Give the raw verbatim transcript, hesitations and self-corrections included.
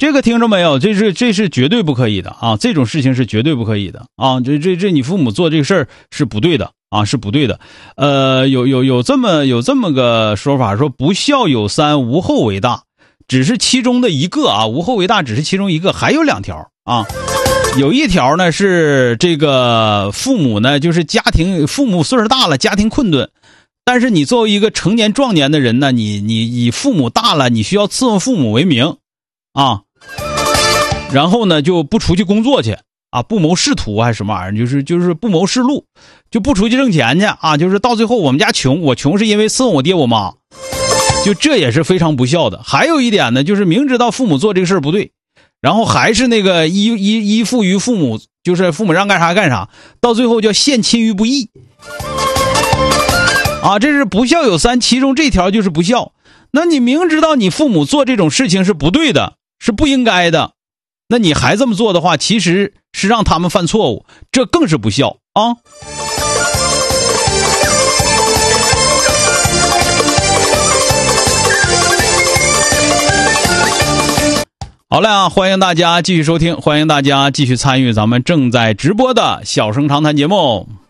这个听着没有？这是这是绝对不可以的啊！这种事情是绝对不可以的啊！这这这你父母做这个事儿是不对的啊，是不对的。呃，有有有这么有这么个说法，说不孝有三，无后为大，只是其中的一个啊，无后为大只是其中一个，还有两条啊。有一条呢是这个父母呢，就是家庭父母岁数大了，家庭困顿。但是你作为一个成年壮年的人呢，你你以父母大了，你需要伺候父母为名啊，然后呢就不出去工作去啊，不谋仕途还是什么玩意儿，就是就是不谋仕路，就不出去挣钱去啊，就是到最后我们家穷，我穷是因为伺候我爹我妈，就这也是非常不孝的。还有一点呢，就是明知道父母做这个事儿不对，然后还是那个依依依附于父母，就是父母让干啥干啥，到最后叫陷亲于不义啊，这是不孝有三，其中这条就是不孝。那你明知道你父母做这种事情是不对的，是不应该的，那你还这么做的话，其实是让他们犯错误，这更是不孝啊。好了啊，欢迎大家继续收听，欢迎大家继续参与咱们正在直播的小声长谈节目。